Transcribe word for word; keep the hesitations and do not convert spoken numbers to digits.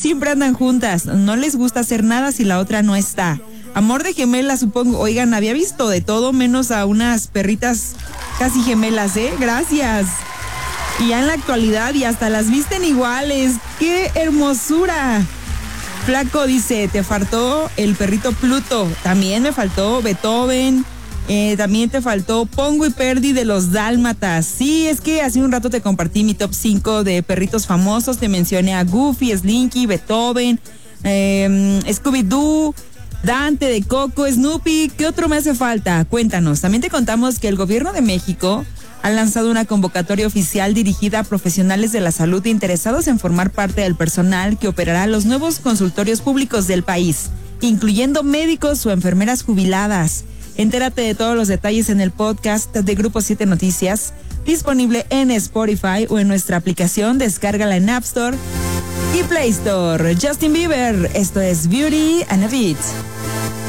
siempre andan juntas, no les gusta hacer nada si la otra no está. Amor de gemelas, supongo. Oigan, había visto de todo menos a unas perritas casi gemelas, ¿eh? Gracias. Y ya en la actualidad y hasta las visten iguales. ¡Qué hermosura! Flaco dice, te faltó el perrito Pluto. También me faltó Beethoven. Eh, también te faltó Pongo y Perdi de los Dálmatas. Sí, es que hace un rato te compartí mi top cinco de perritos famosos. Te mencioné a Goofy, Slinky, Beethoven, eh, Scooby-Doo, Dante de Coco, Snoopy. ¿Qué otro me hace falta? Cuéntanos. También te contamos que el gobierno de México ha lanzado una convocatoria oficial dirigida a profesionales de la salud interesados en formar parte del personal que operará los nuevos consultorios públicos del país, incluyendo médicos o enfermeras jubiladas. Entérate de todos los detalles en el podcast de Grupo siete Noticias, disponible en Spotify o en nuestra aplicación. Descárgala en App Store y Play Store. Justin Bieber, esto es Beauty and a Beat.